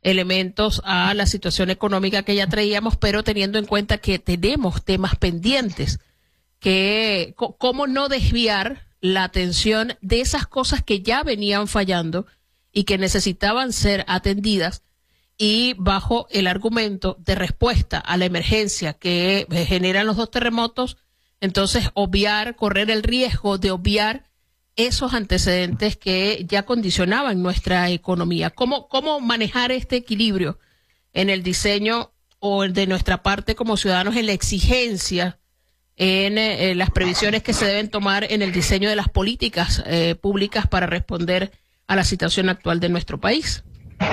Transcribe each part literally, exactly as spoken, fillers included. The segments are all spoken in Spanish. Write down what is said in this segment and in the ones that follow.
elementos a la situación económica que ya traíamos, pero teniendo en cuenta que tenemos temas pendientes, que cómo no desviar la atención de esas cosas que ya venían fallando y que necesitaban ser atendidas, y bajo el argumento de respuesta a la emergencia que generan los dos terremotos, entonces obviar, correr el riesgo de obviar esos antecedentes que ya condicionaban nuestra economía. ¿Cómo, cómo manejar este equilibrio en el diseño o de nuestra parte como ciudadanos en la exigencia, en eh, las previsiones que se deben tomar en el diseño de las políticas eh, públicas para responder a la situación actual de nuestro país?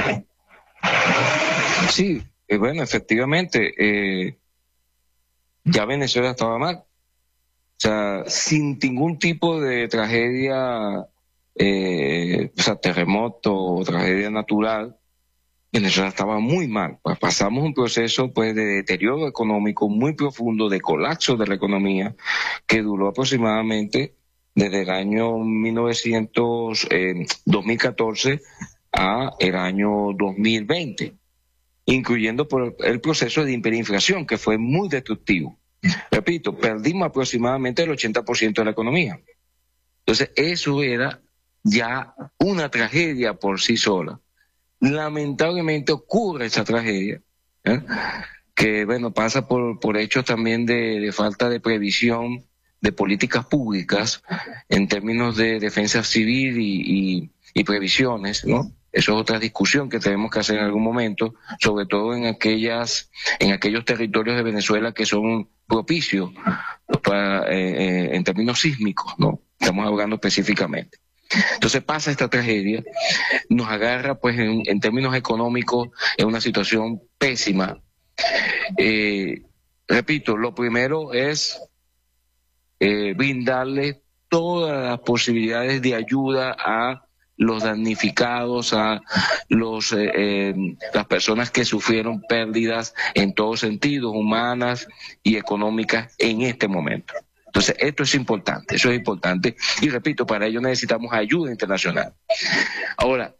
Sí, eh, bueno, efectivamente, eh, ya Venezuela estaba mal. O sea, sin ningún tipo de tragedia, eh, o sea, terremoto o tragedia natural, Venezuela estaba muy mal. Pues pasamos un proceso pues de deterioro económico muy profundo, de colapso de la economía, que duró aproximadamente desde el año mil novecientos, eh, dos mil catorce a el año dos mil veinte, incluyendo por el proceso de hiperinflación, que fue muy destructivo. Repito, perdimos aproximadamente el ochenta por ciento de la economía. Entonces, eso era ya una tragedia por sí sola. Lamentablemente ocurre esa tragedia, ¿eh? que bueno, pasa por, por hechos también de, de falta de previsión de políticas públicas en términos de defensa civil y, y, y previsiones, ¿no? Eso es otra discusión que tenemos que hacer en algún momento, sobre todo en aquellas, en aquellos territorios de Venezuela que son propicios para, eh, eh, en términos sísmicos, ¿no? Estamos hablando específicamente. Entonces pasa esta tragedia, nos agarra pues en, en términos económicos en una situación pésima. Eh, repito, lo primero es eh, brindarle todas las posibilidades de ayuda a los damnificados, a los eh, eh, las personas que sufrieron pérdidas en todos sentidos, humanas y económicas en este momento. Entonces, esto es importante, eso es importante. Y repito, para ello necesitamos ayuda internacional. Ahora,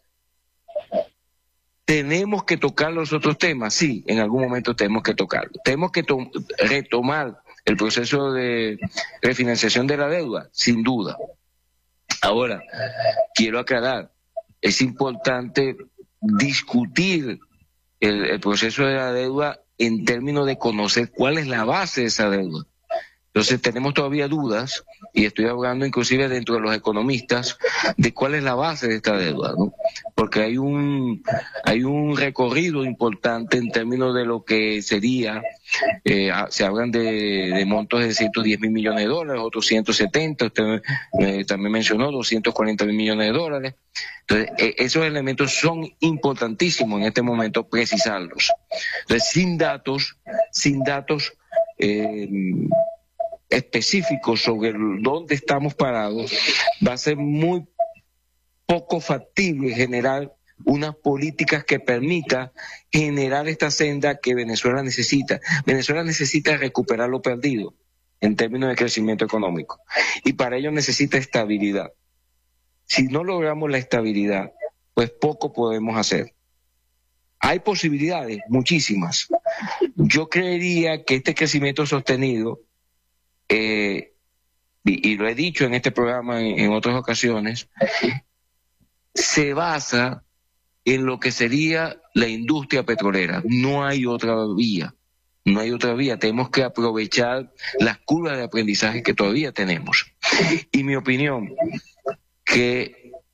¿tenemos que tocar los otros temas? Sí, en algún momento tenemos que tocarlo. ¿Tenemos que retomar el proceso de refinanciación de la deuda? Sin duda. Ahora, quiero aclarar, es importante discutir el, el proceso de la deuda en términos de conocer cuál es la base de esa deuda. Entonces tenemos todavía dudas, y estoy hablando inclusive dentro de los economistas, de cuál es la base de esta deuda, ¿no? Porque hay un hay un recorrido importante en términos de lo que sería, eh, se hablan de, de montos de ciento diez mil millones de dólares, otros ciento setenta, usted eh, también mencionó doscientos cuarenta mil millones de dólares. Entonces, eh, esos elementos son importantísimos en este momento precisarlos. Entonces, sin datos, sin datos, eh, específicos sobre dónde estamos parados, va a ser muy poco factible generar unas políticas que permitan generar esta senda que Venezuela necesita. Venezuela necesita recuperar lo perdido en términos de crecimiento económico, y para ello necesita estabilidad. Si no logramos la estabilidad, pues poco podemos hacer. Hay posibilidades, muchísimas. Yo creería que este crecimiento sostenido, Eh, y, y lo he dicho en este programa en, en otras ocasiones, se basa en lo que sería la industria petrolera. No hay otra vía, no hay otra vía. Tenemos que aprovechar las curvas de aprendizaje que todavía tenemos. Y mi opinión, que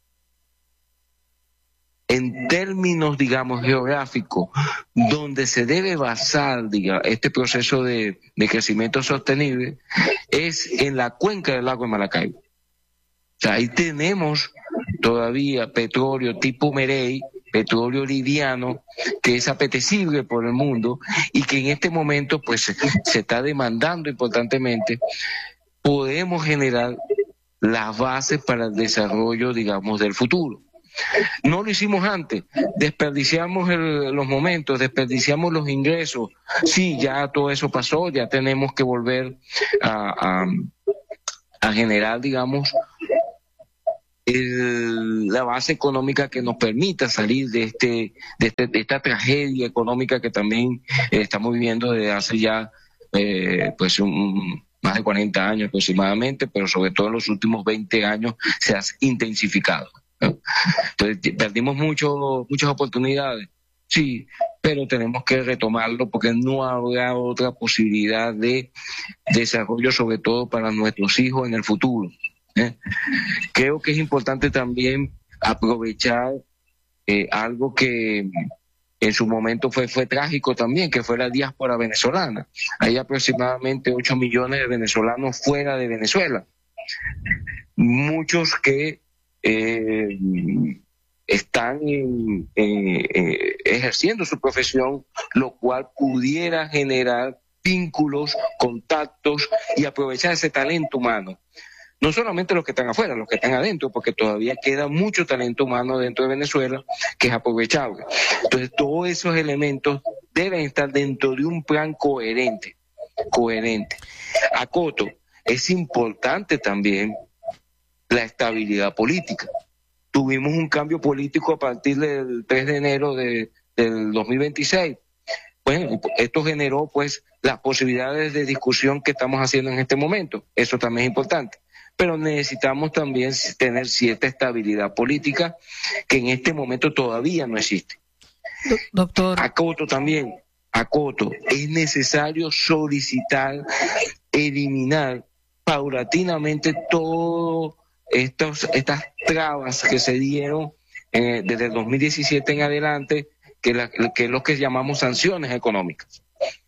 en términos, digamos, geográficos, donde se debe basar, digamos, este proceso de, de crecimiento sostenible, es en la cuenca del lago de Maracaibo. O sea, ahí tenemos todavía petróleo tipo Merey, petróleo liviano, que es apetecible por el mundo y que en este momento pues se está demandando importantemente. Podemos generar las bases para el desarrollo, digamos, del futuro. No lo hicimos antes, desperdiciamos el, los momentos, desperdiciamos los ingresos. Sí, ya todo eso pasó, ya tenemos que volver a, a, a generar, digamos, el, la base económica que nos permita salir de este, de, este, de esta tragedia económica que también eh, estamos viviendo desde hace ya eh, pues un, más de cuarenta años aproximadamente, pero sobre todo en los últimos veinte años se ha intensificado, ¿no? Entonces perdimos mucho, muchas oportunidades, sí, pero tenemos que retomarlo porque no habrá otra posibilidad de desarrollo, sobre todo para nuestros hijos en el futuro, ¿eh? Creo que es importante también aprovechar eh, algo que en su momento fue, fue trágico también, que fue la diáspora venezolana. Hay aproximadamente ocho millones de venezolanos fuera de Venezuela. Muchos que eh, están en, eh, eh, ejerciendo su profesión, lo cual pudiera generar vínculos, contactos y aprovechar ese talento humano. No solamente los que están afuera, los que están adentro, porque todavía queda mucho talento humano dentro de Venezuela que es aprovechable. Entonces, todos esos elementos deben estar dentro de un plan coherente, coherente. Acoto, es importante también la estabilidad política. Tuvimos un cambio político a partir del tres de enero de, del dos mil veintiséis. Bueno, esto generó pues las posibilidades de discusión que estamos haciendo en este momento. Eso también es importante. Pero necesitamos también tener cierta estabilidad política que en este momento todavía no existe. Doctor. Acoto también, acoto, es necesario solicitar, eliminar paulatinamente todas estas trabas que se dieron eh, desde el dos mil diecisiete en adelante, que, la, que es lo que llamamos sanciones económicas.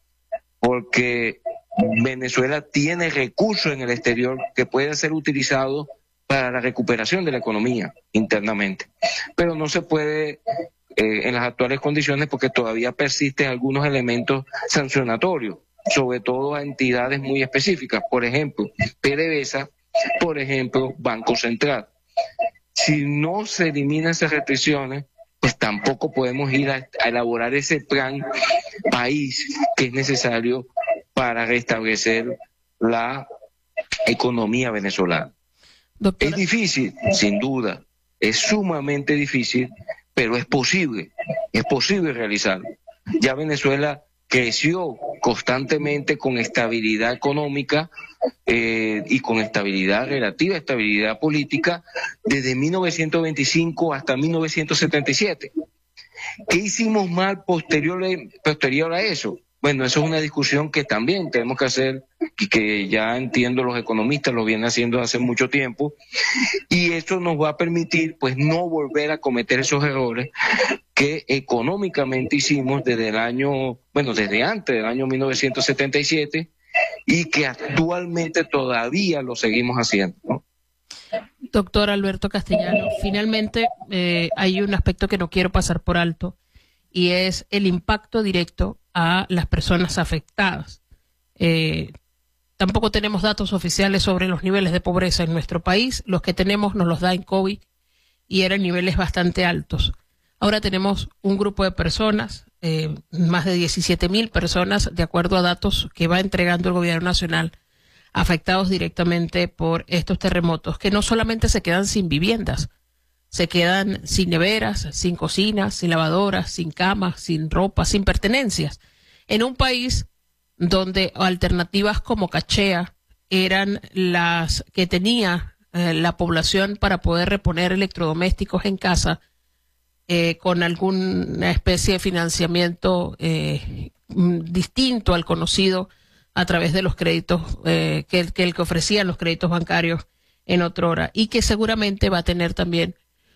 Porque Venezuela tiene recursos en el exterior que pueden ser utilizados para la recuperación de la economía internamente, pero no se puede eh, en las actuales condiciones porque todavía persisten algunos elementos sancionatorios, sobre todo a entidades muy específicas, por ejemplo, PDVSA, por ejemplo, Banco Central. Si no se eliminan esas restricciones, pues tampoco podemos ir a, a elaborar ese plan país que es necesario para restablecer la economía venezolana. Doctora. Es difícil, sin duda, es sumamente difícil, pero es posible, es posible realizarlo. Ya Venezuela creció constantemente con estabilidad económica eh, y con estabilidad relativa, estabilidad política, desde mil novecientos veinticinco hasta mil novecientos setenta y siete. ¿Qué hicimos mal posterior, posterior a eso? Bueno, eso es una discusión que también tenemos que hacer y que ya entiendo los economistas lo vienen haciendo hace mucho tiempo, y eso nos va a permitir pues no volver a cometer esos errores que económicamente hicimos desde el año, bueno, desde antes del año mil novecientos setenta y siete y que actualmente todavía lo seguimos haciendo, ¿no? Doctor Alberto Castellano, finalmente eh, hay un aspecto que no quiero pasar por alto y es el impacto directo a las personas afectadas. Eh, tampoco tenemos datos oficiales sobre los niveles de pobreza en nuestro país. Los que tenemos nos los da en COVID y eran niveles bastante altos. Ahora tenemos un grupo de personas, eh, más de diecisiete mil personas, de acuerdo a datos que va entregando el gobierno nacional, afectados directamente por estos terremotos, que no solamente se quedan sin viviendas, se quedan sin neveras, sin cocinas, sin lavadoras, sin camas, sin ropa, sin pertenencias. En un país donde alternativas como Cachea eran las que tenía eh, la población para poder reponer electrodomésticos en casa, eh, con alguna especie de financiamiento eh, distinto al conocido a través de los créditos eh, que, el, que el que ofrecían los créditos bancarios en otra hora, y que seguramente va a tener también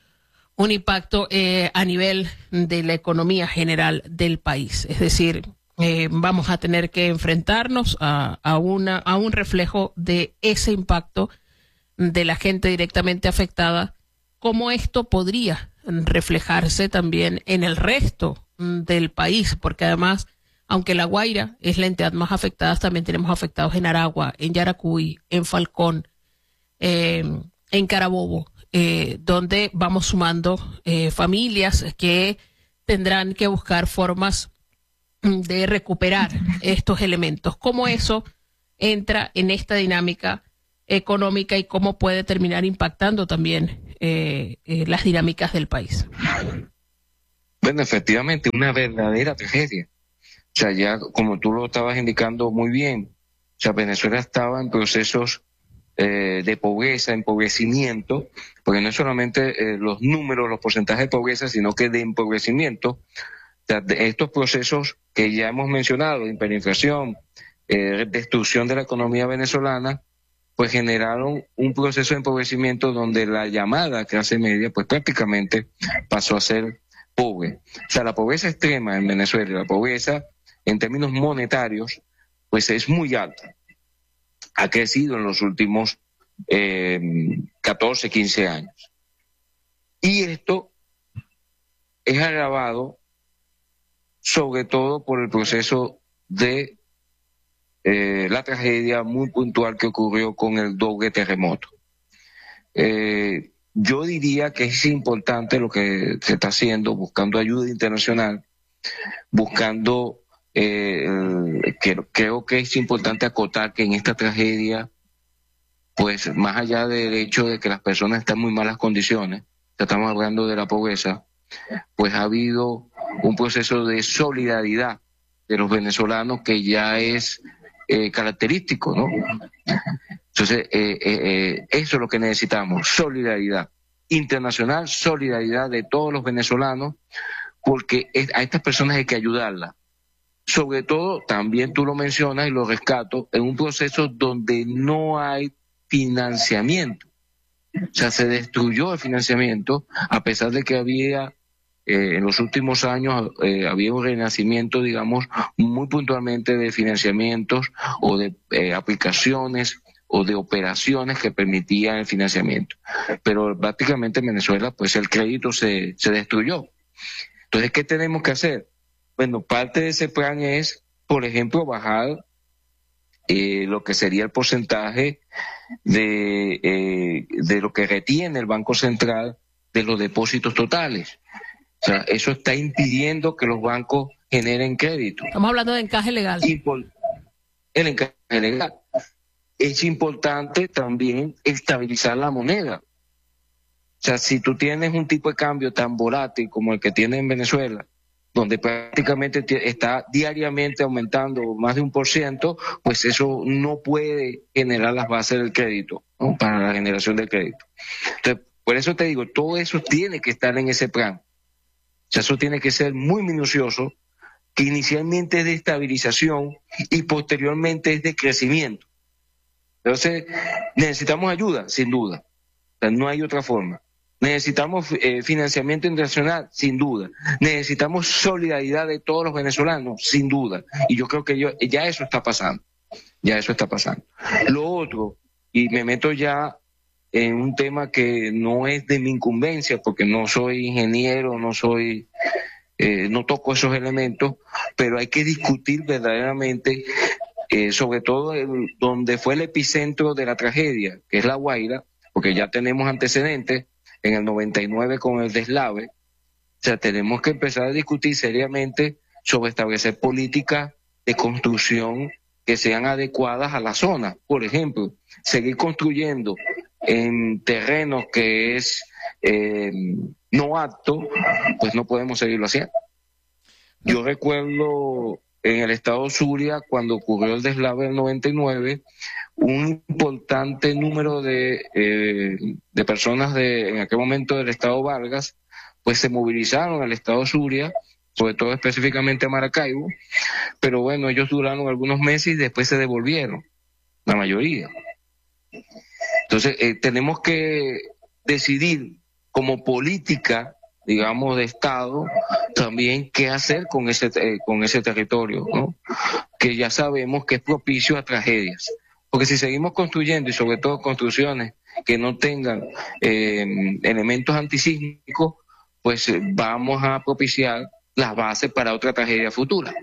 un impacto eh, a nivel de la economía general del país. Es decir, eh, vamos a tener que enfrentarnos a, a, una, a un reflejo de ese impacto de la gente directamente afectada, cómo esto podría reflejarse también en el resto del país, porque además, aunque La Guaira es la entidad más afectada, también tenemos afectados en Aragua, en Yaracuy, en Falcón, eh, en Carabobo, eh, donde vamos sumando eh, familias que tendrán que buscar formas de recuperar estos elementos. ¿Cómo eso entra en esta dinámica económica y cómo puede terminar impactando también eh, eh, las dinámicas del país. Bueno, efectivamente, una verdadera tragedia. O sea, ya como tú lo estabas indicando muy bien, o sea, Venezuela estaba en procesos eh, de pobreza, empobrecimiento, porque no es solamente eh, los números, los porcentajes de pobreza, sino que de empobrecimiento. O sea, de estos procesos que ya hemos mencionado, hiperinflación, eh, destrucción de la economía venezolana, pues generaron un proceso de empobrecimiento donde la llamada clase media, pues prácticamente pasó a ser pobre. O sea, la pobreza extrema en Venezuela, la pobreza en términos monetarios, pues es muy alta. Ha crecido en los últimos eh, catorce, quince años. Y esto es agravado sobre todo por el proceso de eh, la tragedia muy puntual que ocurrió con el doble terremoto. Eh, yo diría que es importante lo que se está haciendo, buscando ayuda internacional, buscando, eh, que, creo que es importante acotar que en esta tragedia, pues más allá del hecho de que las personas están en muy malas condiciones, estamos hablando de la pobreza, pues ha habido un proceso de solidaridad de los venezolanos que ya es eh, característico, ¿no? Entonces, eh, eh, eh, eso es lo que necesitamos, solidaridad internacional, solidaridad de todos los venezolanos, porque es, a estas personas hay que ayudarlas. Sobre todo, también tú lo mencionas y lo rescato, en un proceso donde no hay financiamiento. O sea, se destruyó el financiamiento, a pesar de que había, eh, en los últimos años, eh, había un renacimiento, digamos, muy puntualmente de financiamientos o de eh, aplicaciones o de operaciones que permitían el financiamiento. Pero prácticamente en Venezuela, pues el crédito se, se destruyó. Entonces, ¿qué tenemos que hacer? Bueno, parte de ese plan es, por ejemplo, bajar eh, lo que sería el porcentaje de, eh, de lo que retiene el Banco Central de los depósitos totales. O sea, eso está impidiendo que los bancos generen crédito. Estamos hablando de encaje legal. Y por el encaje legal. Es importante también estabilizar la moneda. O sea, si tú tienes un tipo de cambio tan volátil como el que tiene en Venezuela, donde prácticamente está diariamente aumentando más de un por ciento, pues eso no puede generar las bases del crédito, ¿no? Para la generación del crédito. Entonces, por eso te digo, todo eso tiene que estar en ese plan. O sea, eso tiene que ser muy minucioso, que inicialmente es de estabilización y posteriormente es de crecimiento. Entonces, necesitamos ayuda, sin duda. O sea, no hay otra forma. Necesitamos eh, financiamiento internacional, sin duda. Necesitamos solidaridad de todos los venezolanos, sin duda. Y yo creo que yo, ya eso está pasando. Ya eso está pasando. Lo otro, y me meto ya en un tema que no es de mi incumbencia, porque no soy ingeniero, no soy, eh, no toco esos elementos, pero hay que discutir verdaderamente, eh, sobre todo el, donde fue el epicentro de la tragedia, que es La Guaira, porque ya tenemos antecedentes en el noventa y nueve con el deslave. O sea, tenemos que empezar a discutir seriamente sobre establecer políticas de construcción que sean adecuadas a la zona. Por ejemplo, seguir construyendo en terrenos que es eh, no apto, pues no podemos seguirlo haciendo. Yo recuerdo en el estado Zulia, cuando ocurrió el deslave del noventa y nueve, un importante número de, eh, de personas de, en aquel momento del estado Vargas, pues se movilizaron al estado Zulia, sobre todo específicamente a Maracaibo, pero bueno, ellos duraron algunos meses y después se devolvieron, la mayoría. Entonces, eh, tenemos que decidir como política, digamos, de Estado, también qué hacer con ese, eh, con ese territorio, ¿no? Que ya sabemos que es propicio a tragedias. Porque si seguimos construyendo, y sobre todo construcciones que no tengan eh, elementos antisísmicos, pues eh, vamos a propiciar las bases para otra tragedia futura.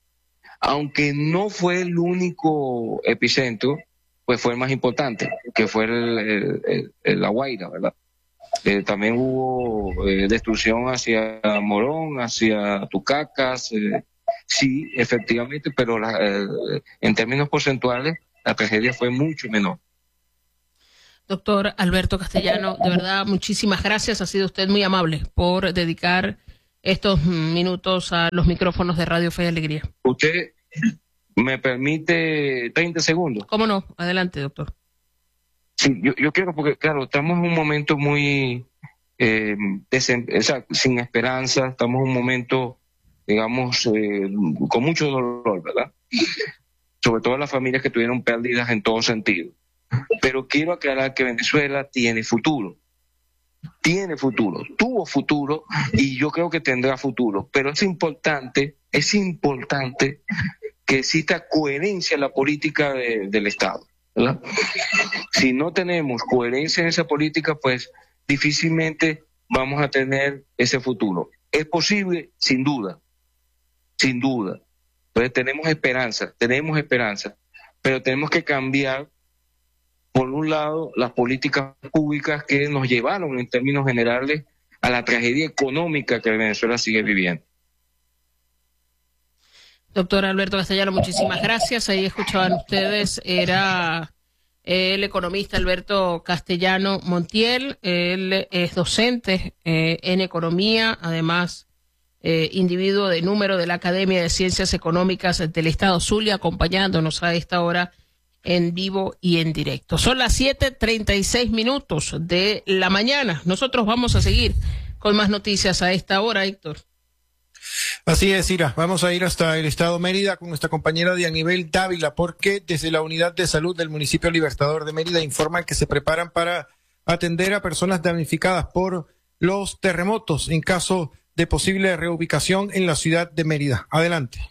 Aunque no fue el único epicentro, pues fue el más importante, que fue el, el, el, el La Guaira, ¿verdad? Eh, también hubo eh, destrucción hacia Morón, hacia Tucacas, eh, sí, efectivamente, pero la, eh, en términos porcentuales la tragedia fue mucho menor. Doctor Alberto Castellano, de verdad, muchísimas gracias. Ha sido usted muy amable por dedicar estos minutos a los micrófonos de Radio Fe y Alegría. ¿Usted me permite treinta segundos? ¿Cómo no? Adelante, doctor. Sí, yo, yo quiero, porque claro, estamos en un momento muy, eh, desen, o sea, sin esperanza, estamos en un momento, digamos, eh, con mucho dolor, ¿verdad? Sobre todo las familias que tuvieron pérdidas en todo sentido. Pero quiero aclarar que Venezuela tiene futuro. Tiene futuro, tuvo futuro y yo creo que tendrá futuro. Pero es importante, es importante que exista coherencia en la política de, del Estado, ¿verdad? Si no tenemos coherencia en esa política, pues difícilmente vamos a tener ese futuro. ¿Es posible? Sin duda, sin duda. Entonces tenemos esperanza, tenemos esperanza, pero tenemos que cambiar, por un lado, las políticas públicas que nos llevaron en términos generales a la tragedia económica que Venezuela sigue viviendo. Doctor Alberto Castellano, muchísimas gracias. Ahí escuchaban ustedes, era el economista Alberto Castellano Montiel. Él es docente eh, en economía, además eh, individuo de número de la Academia de Ciencias Económicas del Estado Zulia, acompañándonos a esta hora en vivo y en directo. Son las siete treinta y seis minutos de la mañana. Nosotros vamos a seguir con más noticias a esta hora, Héctor. Así es, Ira. Vamos a ir hasta el estado Mérida con nuestra compañera Dianibel Dávila, porque desde la Unidad de Salud del Municipio Libertador de Mérida informan que se preparan para atender a personas damnificadas por los terremotos en caso de posible reubicación en la ciudad de Mérida. Adelante.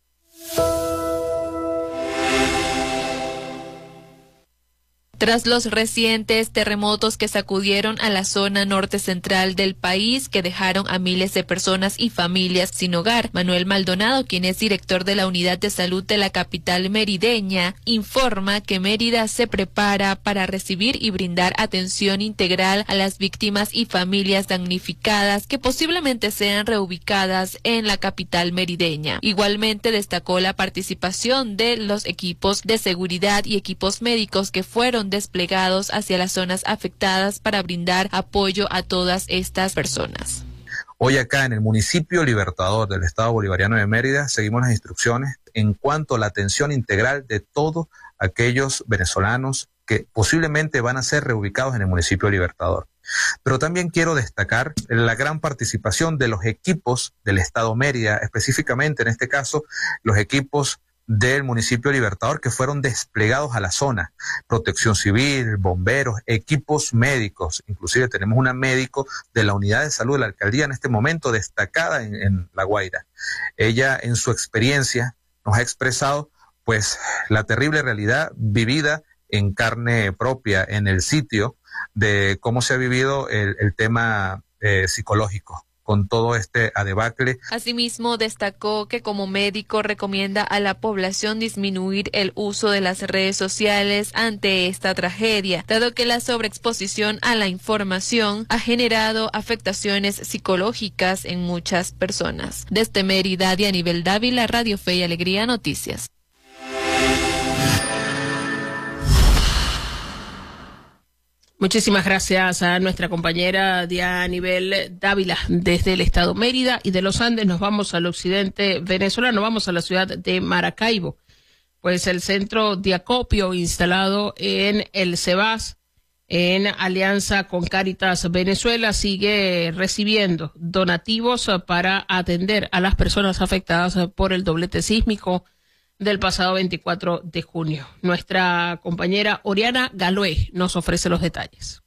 Tras los recientes terremotos que sacudieron a la zona norte central del país, que dejaron a miles de personas y familias sin hogar, Manuel Maldonado, quien es director de la Unidad de Salud de la capital merideña, informa que Mérida se prepara para recibir y brindar atención integral a las víctimas y familias damnificadas que posiblemente sean reubicadas en la capital merideña. Igualmente destacó la participación de los equipos de seguridad y equipos médicos que fueron desplegados hacia las zonas afectadas para brindar apoyo a todas estas personas. Hoy acá en el municipio Libertador del Estado Bolivariano de Mérida seguimos las instrucciones en cuanto a la atención integral de todos aquellos venezolanos que posiblemente van a ser reubicados en el municipio Libertador. Pero también quiero destacar la gran participación de los equipos del Estado Mérida, específicamente en este caso los equipos del municipio Libertador que fueron desplegados a la zona, protección civil, bomberos, equipos médicos, inclusive tenemos una médico de la unidad de salud de la alcaldía en este momento destacada en, en La Guaira. Ella en su experiencia nos ha expresado pues la terrible realidad vivida en carne propia en el sitio de cómo se ha vivido el, el tema eh, psicológico con todo este adebacle. Asimismo, destacó que como médico recomienda a la población disminuir el uso de las redes sociales ante esta tragedia, dado que la sobreexposición a la información ha generado afectaciones psicológicas en muchas personas. Desde Mérida, Dianibel Dávila, Radio Fe y Alegría Noticias. Muchísimas gracias a nuestra compañera Dianibel Dávila desde el estado Mérida, y de los Andes nos vamos al occidente venezolano, vamos a la ciudad de Maracaibo, pues el centro de acopio instalado en el Cebás en alianza con Cáritas Venezuela sigue recibiendo donativos para atender a las personas afectadas por el doblete sísmico del pasado veinticuatro de junio. Nuestra compañera Oriana Galoé nos ofrece los detalles.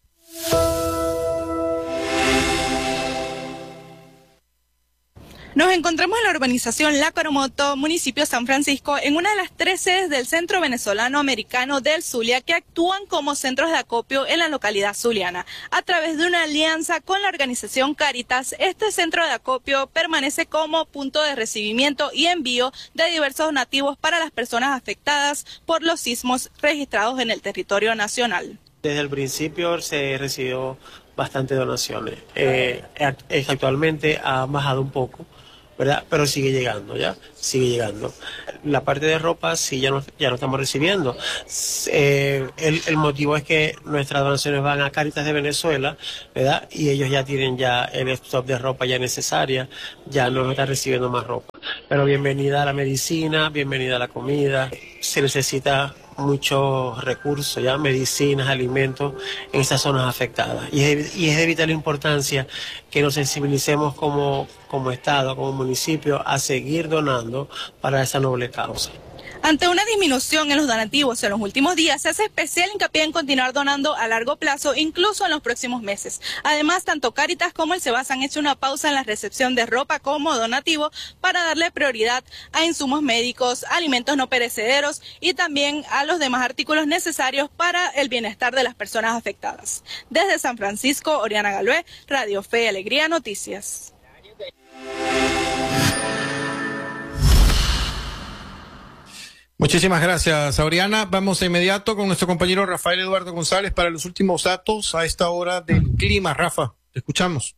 Nos encontramos en la urbanización La Coromoto, municipio San Francisco, en una de las tres sedes del Centro Venezolano Americano del Zulia, que actúan como centros de acopio en la localidad zuliana. A través de una alianza con la organización Cáritas, este centro de acopio permanece como punto de recibimiento y envío de diversos donativos para las personas afectadas por los sismos registrados en el territorio nacional. Desde el principio se recibió bastante donaciones. Eh, actualmente ha bajado un poco ¿verdad? Pero sigue llegando, ¿ya? Sigue llegando. La parte de ropa sí ya no, ya no estamos recibiendo. Eh, el, el motivo es que nuestras donaciones van a Cáritas de Venezuela, ¿verdad? Y ellos ya tienen ya el stock de ropa ya necesaria, ya no están recibiendo más ropa. Pero bienvenida a la medicina, bienvenida a la comida. Se necesita muchos recursos, ya medicinas, alimentos en estas zonas afectadas. Y es, y es de vital importancia que nos sensibilicemos como, como Estado, como municipio, a seguir donando para esa noble causa. Ante una disminución en los donativos en los últimos días, se hace especial hincapié en continuar donando a largo plazo, incluso en los próximos meses. Además, tanto Cáritas como el Sebas han hecho una pausa en la recepción de ropa como donativo para darle prioridad a insumos médicos, alimentos no perecederos y también a los demás artículos necesarios para el bienestar de las personas afectadas. Desde San Francisco, Oriana Galué, Radio Fe y Alegría Noticias. Muchísimas gracias, Oriana. Vamos de inmediato con nuestro compañero Rafael Eduardo González para los últimos datos a esta hora del clima. Rafa, te escuchamos.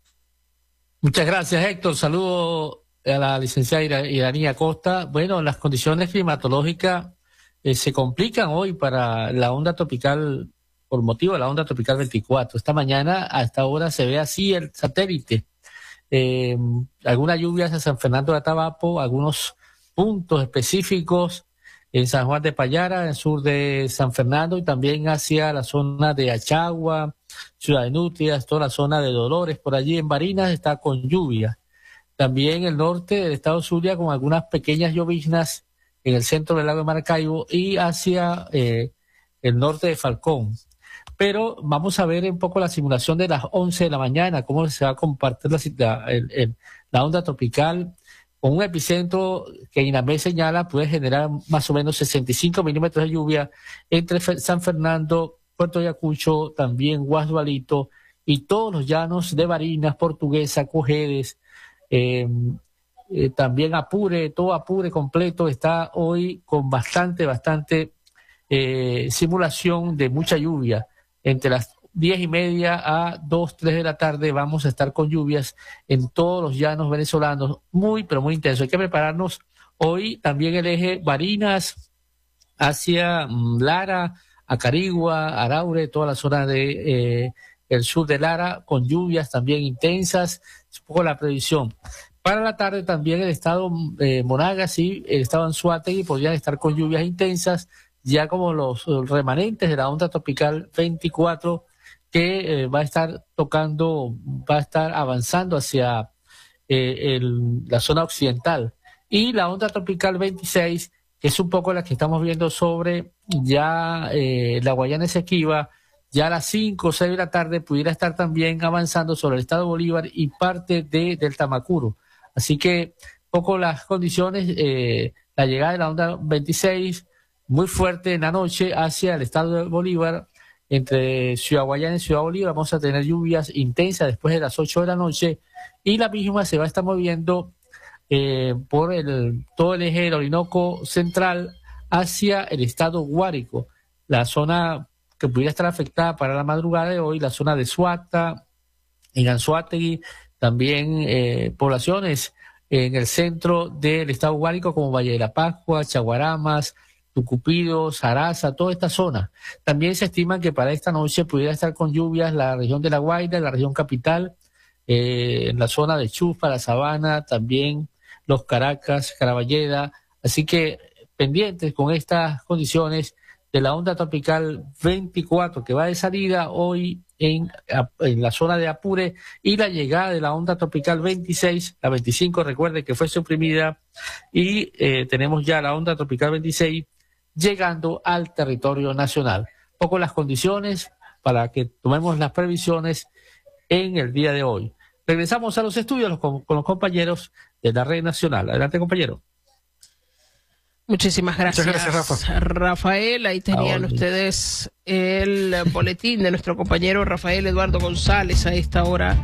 Muchas gracias, Héctor. Saludo a la licenciada Iranía Costa. Bueno, las condiciones climatológicas eh, se complican hoy para la onda tropical, por motivo de la onda tropical veinticuatro. Esta mañana, a esta hora, se ve así el satélite. Eh, algunas lluvias en San Fernando de Atabapo, algunos puntos específicos en San Juan de Payara, en el sur de San Fernando, y también hacia la zona de Achagua, Ciudad de Nutrias, toda la zona de Dolores, por allí en Barinas está con lluvia. También el norte del estado Zulia con algunas pequeñas lloviznas en el centro del lago de Maracaibo y hacia eh, el norte de Falcón. Pero vamos a ver un poco la simulación de las once de la mañana, cómo se va a compartir la, la, el, el, la onda tropical, con un epicentro que INAMED señala puede generar más o menos sesenta y cinco milímetros de lluvia entre San Fernando, Puerto Ayacucho, también Guasdualito y todos los llanos de Barinas, Portuguesa, Cojedes, eh, eh, también Apure, todo Apure completo está hoy con bastante, bastante eh, simulación de mucha lluvia. Entre las diez y media a dos, tres de la tarde vamos a estar con lluvias en todos los llanos venezolanos, muy, pero muy intenso. Hay que prepararnos hoy también el eje Barinas hacia um, Lara, Acarigua, Araure, toda la zona de eh, el sur de Lara, con lluvias también intensas, es un poco la previsión. Para la tarde también el estado eh, Monagas y el estado Anzoátegui podrían estar con lluvias intensas, ya como los remanentes de la onda tropical veinticuatro, que eh, va a estar tocando, va a estar avanzando hacia eh, el, la zona occidental. Y la onda tropical veintiséis, que es un poco la que estamos viendo sobre ya eh, la Guayana Esequiba, ya a las cinco o seis de la tarde pudiera estar también avanzando sobre el estado Bolívar y parte de, del Tamacuro. Así que poco las condiciones, eh, la llegada de la onda veintiséis, muy fuerte en la noche hacia el estado de Bolívar, entre Ciudad Guayana y Ciudad Bolívar vamos a tener lluvias intensas después de las ocho de la noche y la misma se va a estar moviendo eh, por el, todo el eje del Orinoco central hacia el estado Guárico, la zona que pudiera estar afectada para la madrugada de hoy, la zona de Suacta, en Anzoátegui, también eh, poblaciones en el centro del estado Guárico como Valle de la Pascua, Chaguaramas, Tucupido, Sarasa, toda esta zona. También se estima que para esta noche pudiera estar con lluvias la región de La Guaira, la región capital, eh, en la zona de Chufa, La Sabana, también Los Caracas, Caraballeda. Así que pendientes con estas condiciones de la onda tropical veinticuatro que va de salida hoy en, en la zona de Apure y la llegada de la onda tropical veintiséis, la veinticinco, recuerde que fue suprimida, y eh, tenemos ya la onda tropical veintiséis llegando al territorio nacional. Poco las condiciones para que tomemos las previsiones en el día de hoy. Regresamos a los estudios con, con los compañeros de la Red Nacional. Adelante, compañero. Muchísimas gracias, Muchas gracias, Rafa. Rafael. Ahí tenían Ahora. ustedes el boletín de nuestro compañero Rafael Eduardo González a esta hora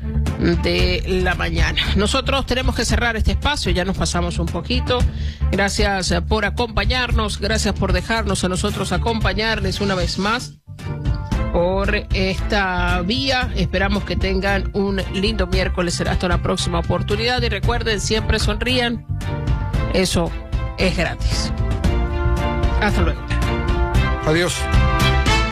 de la mañana. Nosotros tenemos que cerrar este espacio, ya nos pasamos un poquito. Gracias por acompañarnos, gracias por dejarnos a nosotros acompañarles una vez más por esta vía. Esperamos que tengan un lindo miércoles. Será hasta la próxima oportunidad. Y recuerden, siempre sonrían. Eso es gratis. Hasta luego. Adiós.